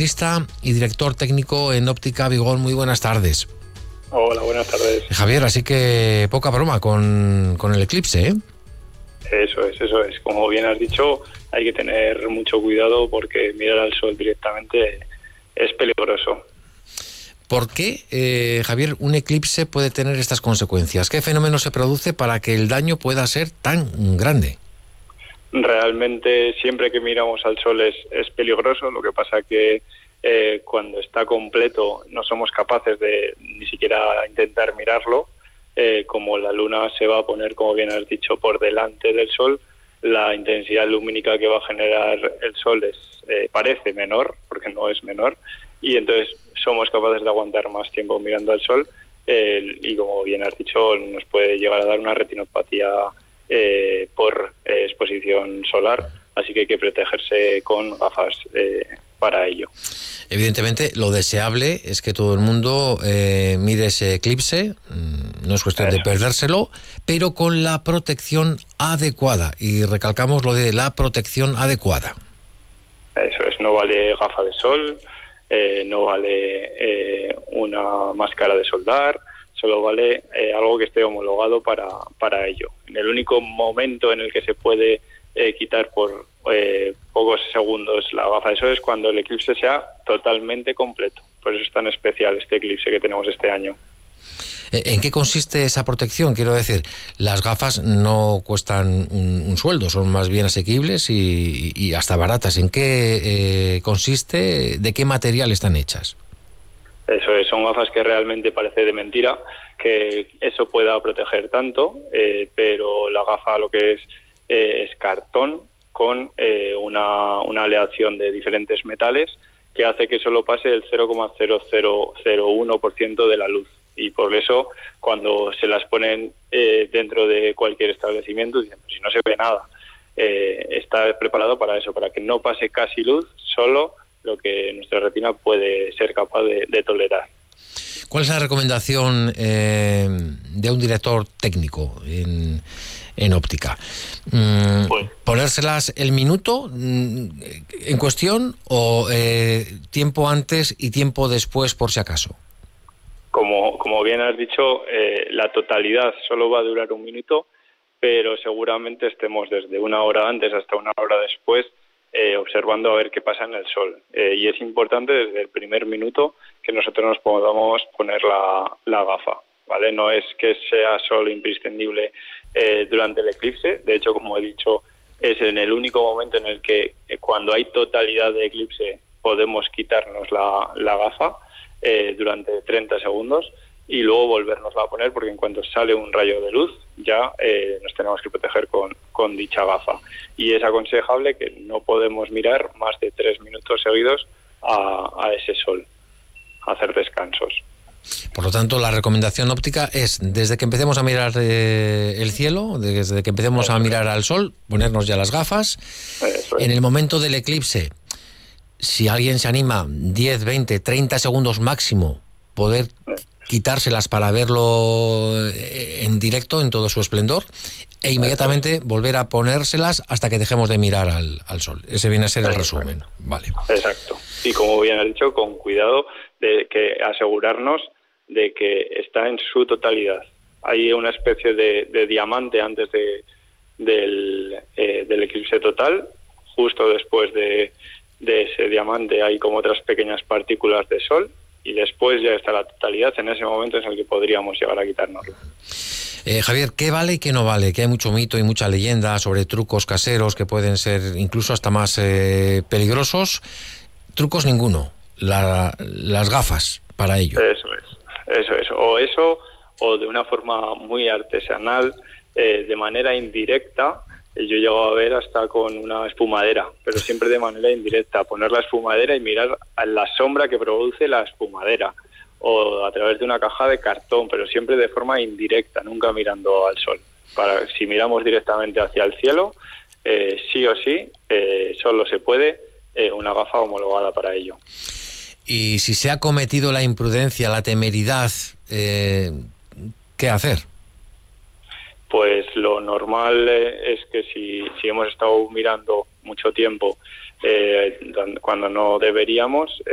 analista y director técnico en Óptica Vigón. Muy buenas tardes. Hola, buenas tardes. Javier, así que poca broma con el eclipse, ¿eh? Eso es. Como bien has dicho, hay que tener mucho cuidado porque mirar al sol directamente es peligroso. ¿Por qué, Javier, un eclipse puede tener estas consecuencias? ¿Qué fenómeno se produce para que el daño pueda ser tan grande? Realmente siempre que miramos al sol es peligroso, lo que pasa que cuando está completo no somos capaces de ni siquiera intentar mirarlo. Como la luna se va a poner, como bien has dicho, por delante del sol, la intensidad lumínica que va a generar el sol parece menor, porque no es menor, y entonces somos capaces de aguantar más tiempo mirando al sol, y como bien has dicho, nos puede llegar a dar una retinopatía por exposición solar, así que hay que protegerse con gafas para ello. Evidentemente, lo deseable es que todo el mundo mire ese eclipse, no es cuestión de perdérselo, pero con la protección adecuada, y recalcamos lo de la protección adecuada. Eso es, no vale gafa de sol, no vale una máscara de soldar, solo vale algo que esté homologado para ello. En el único momento en el que se puede quitar por pocos segundos la gafa de sol es cuando el eclipse sea totalmente completo. Por eso es tan especial este eclipse que tenemos este año. ¿En qué consiste esa protección? Quiero decir, las gafas no cuestan un sueldo, son más bien asequibles y hasta baratas. ¿En qué consiste? ¿De qué material están hechas? Eso es, son gafas que realmente parece de mentira que eso pueda proteger tanto, pero la gafa lo que es cartón con una aleación de diferentes metales que hace que solo pase el 0,0001% de la luz. Y por eso, cuando se las ponen dentro de cualquier establecimiento, dicen, pues si no se ve nada, está preparado para eso, para que no pase casi luz, solo lo que nuestra retina puede ser capaz de tolerar. ¿Cuál es la recomendación de un director técnico en óptica? ¿Ponérselas el minuto en cuestión o tiempo antes y tiempo después por si acaso? Como bien has dicho, la totalidad solo va a durar un minuto, pero seguramente estemos desde una hora antes hasta una hora después observando a ver qué pasa en el sol. Y es importante desde el primer minuto que nosotros nos podamos poner la gafa, ¿vale? No es que sea solo imprescindible durante el eclipse. De hecho, como he dicho, es en el único momento en el que cuando hay totalidad de eclipse podemos quitarnos la gafa durante 30 segundos y luego volvernosla a poner, porque en cuanto sale un rayo de luz ya nos tenemos que proteger con dicha gafa. Y es aconsejable que no podemos mirar más de 3 minutos seguidos a ese sol, hacer descansos. Por lo tanto, la recomendación óptica es, desde que empecemos a mirar el cielo, desde que empecemos a mirar al sol, ponernos ya las gafas. En el momento del eclipse, si alguien se anima, 10, 20, 30 segundos máximo, poder quitárselas para verlo en directo, en todo su esplendor, e inmediatamente volver a ponérselas hasta que dejemos de mirar al sol. Ese viene a ser el resumen. Vale. Exacto. Y como bien has dicho, con cuidado de que asegurarnos de que está en su totalidad. Hay una especie de diamante antes del eclipse total. Justo después de ese diamante hay como otras pequeñas partículas de sol, y después ya está la totalidad. En ese momento es en el que podríamos llegar a quitárnoslo. Javier, ¿qué vale y qué no vale? Que hay mucho mito y mucha leyenda sobre trucos caseros que pueden ser incluso hasta más peligrosos. Trucos ninguno. Las gafas para ello. Eso es. O eso, o de una forma muy artesanal, de manera indirecta. Yo llego a ver hasta con una espumadera, pero siempre de manera indirecta. Poner la espumadera y mirar a la sombra que produce la espumadera. O a través de una caja de cartón, pero siempre de forma indirecta, nunca mirando al sol. Si miramos directamente hacia el cielo, sí o sí, solo se puede una gafa homologada para ello. Y si se ha cometido la imprudencia, la temeridad, ¿qué hacer? Pues lo normal es que si hemos estado mirando mucho tiempo cuando no deberíamos,